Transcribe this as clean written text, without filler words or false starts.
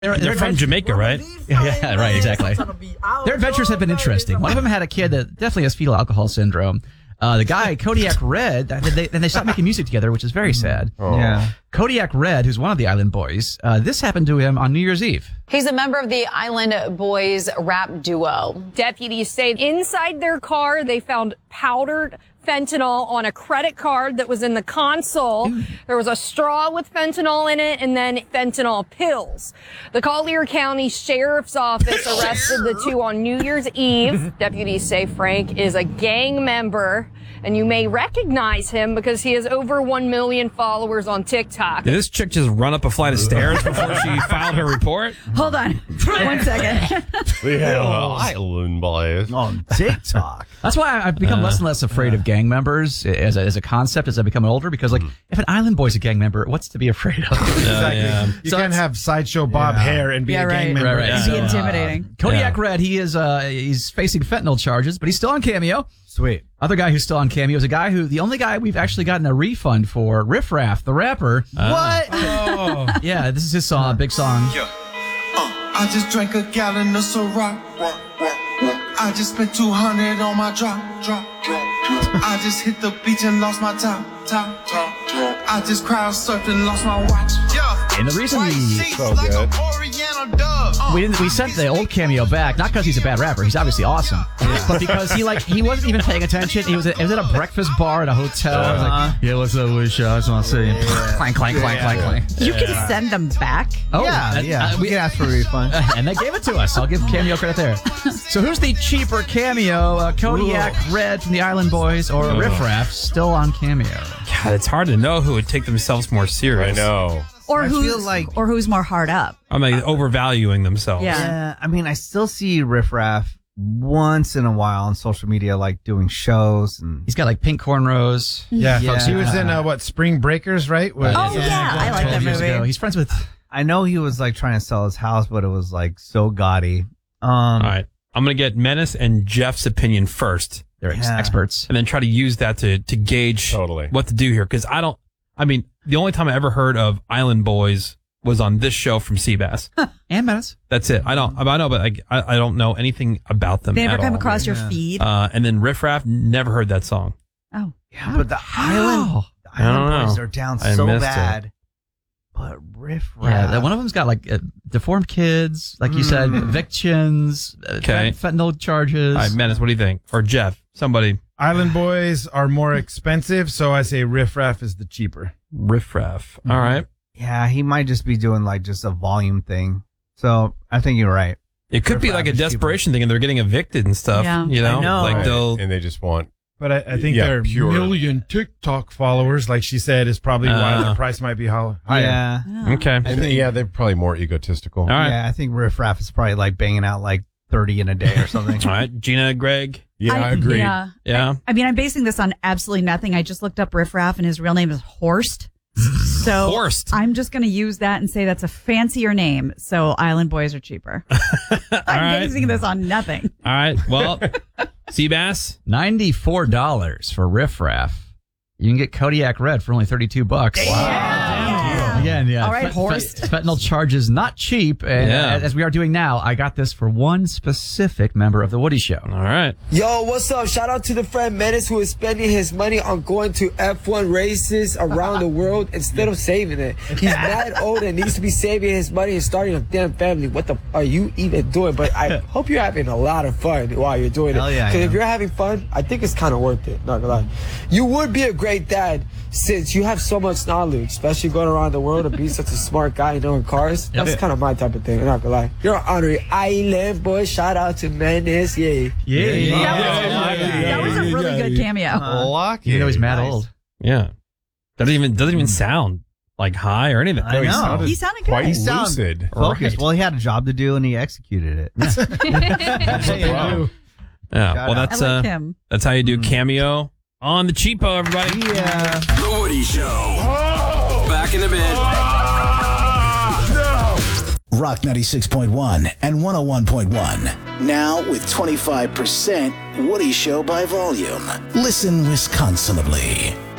They're from Jamaica, right? Yeah, right, exactly. Their adventures have been interesting. One of them had a kid that definitely has fetal alcohol syndrome. The guy, Kodiak Red, they stopped making music together, which is very sad. Oh. Yeah. Kodiak Red, who's one of the Island Boys, this happened to him on New Year's Eve. He's a member of the Island Boys rap duo. Deputies say inside their car, they found powdered fentanyl on a credit card that was in the console. There was a straw with fentanyl in it and then fentanyl pills. The Collier County Sheriff's Office arrested the two on New Year's Eve. Deputies say Frank is a gang member, and you may recognize him because he has over 1 million followers on TikTok. Did this chick just run up a flight of stairs before she filed her report? Hold on. 1 second. We had Island Boys on TikTok. That's why I've become less and less afraid of gang members as a concept as I become older, because like if an Island Boy's a gang member, what's to be afraid of? Exactly. You can't have Sideshow Bob hair and be a gang member. It'd be intimidating. Kodiak Red, he's facing fentanyl charges, but he's still on Cameo. Sweet. Other guy who's still on Cameo is the only guy we've actually gotten a refund for, Riff Raff, the rapper. What? Oh. Yeah, this is his song, big song. Yeah. I just drank a gallon of Ciroc. I just spent 200 on my drop. I just hit the beach and lost my top. I just crowd surfed and lost my watch. And the reason we sent the old Cameo back, not because he's a bad rapper, he's obviously awesome, but because he wasn't even paying attention. He was at a breakfast bar at a hotel. I was like, yeah, what's up, Wish? I just want to say, clank, clank, clank, clank, clank. You can send them back. Oh, yeah. We can ask for a refund. And they gave it to us. I'll give Cameo credit there. So who's the cheaper Cameo? Kodiak Red from the Island Boys or Riff Raff still on Cameo? God, it's hard to know who would take themselves more serious. I know. Or who's more hard up. I mean, overvaluing themselves. Yeah. I mean, I still see Riff Raff once in a while on social media, like doing shows, and he's got like pink cornrows. Yeah, folks. He was in Spring Breakers, right? Oh yeah, I like that movie. He's friends with. I know he was like trying to sell his house, but it was like so gaudy. All right, I'm gonna get Menace and Jeff's opinion first. They're experts, and then try to use that to gauge what to do here. Because the only time I ever heard of Island Boys was on this show from Seabass and Menace. That's it. I know, but I don't know anything about them. They never at come all. across your feed. And then Riff Raff, never heard that song. Oh, yeah, but the Island Boys are down so bad. But Riff Raff, yeah, one of them's got like deformed kids, like you said, evictions, fentanyl charges. All right, Menace, what do you think? Or Jeff, somebody. Island Boys are more expensive, so I say Riff Raff is the cheaper. Riff Raff. All right. Yeah, he might just be doing like just a volume thing. So I think you're right. It could be like a desperation thing, and they're getting evicted and stuff. Yeah. You know, I know. like and they just want. But I think their million TikTok followers, like she said, is probably why their price might be higher. Yeah. Okay. And they're probably more egotistical. All right. Yeah, I think Riff Raff is probably like banging out like 30 in a day or something. All right, Gina, Greg. Yeah, I agree. Yeah. I mean, I'm basing this on absolutely nothing. I just looked up Riff Raff, and his real name is Horst. So Horst. I'm just going to use that and say that's a fancier name. So Island Boys are cheaper. I'm basing this on nothing. All right. Well, Seabass, $94 for Riff Raff. You can get Kodiak Red for only $32. Wow. Again, yeah. All right, Horst. Fentanyl charges not cheap. And as we are doing now, I got this for one specific member of the Woody Show. All right. Yo, what's up? Shout out to the friend Menace who is spending his money on going to F1 races around the world instead of saving it. He's mad old and needs to be saving his money and starting a damn family. What the are you even doing? But I hope you're having a lot of fun while you're doing it. Because if you're having fun, I think it's kind of worth it. Not gonna lie. You would be a great dad since you have so much knowledge, especially going around the world and being such a smart guy and knowing cars. That's kind of my type of thing. I'm not gonna lie. You're an honorary Island Boy. Shout out to Menace. That was a really good cameo. Even though he's mad old. Yeah. Doesn't even sound like high or anything. I know. He sounded good. Quite He sounds lucid. focused. Well, he had a job to do and he executed it. Yeah. Well, I like him. that's how you do cameo on the cheapo, everybody. Yeah. The Woody Show. Back in a bit. Rock 96.1 and 101.1. Now with 25% Woody Show by volume. Listen Wisconsinably.